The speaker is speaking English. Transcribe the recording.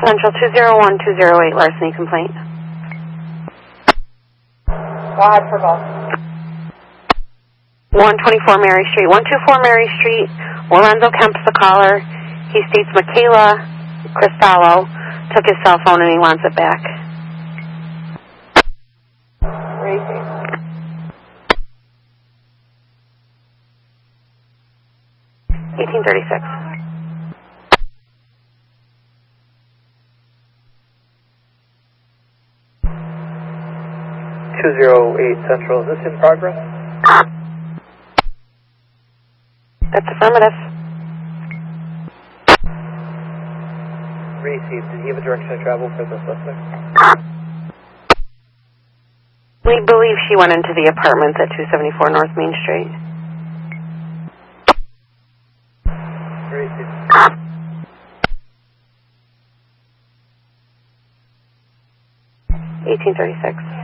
Central 201208, larceny complaint. Go ahead for both. 124 Mary Street. 124 Mary Street. Lorenzo Kemp's the caller. He states Michaela Cristallo took his cell phone and he wants it back. Receive. $18.36. Central. Is this in progress? That's affirmative. Received. Did he have a direction of travel for the suspect? We believe she went into the apartments at 274 North Main Street. Received. 1836.